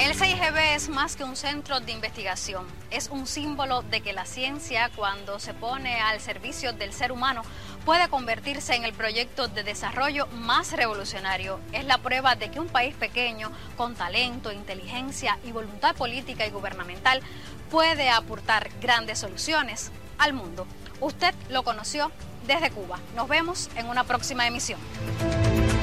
El CIGB es más que un centro de investigación, es un símbolo de que la ciencia, cuando se pone al servicio del ser humano, puede convertirse en el proyecto de desarrollo más revolucionario. Es la prueba de que un país pequeño, con talento, inteligencia y voluntad política y gubernamental, puede aportar grandes soluciones al mundo. Usted lo conoció desde Cuba. Nos vemos en una próxima emisión.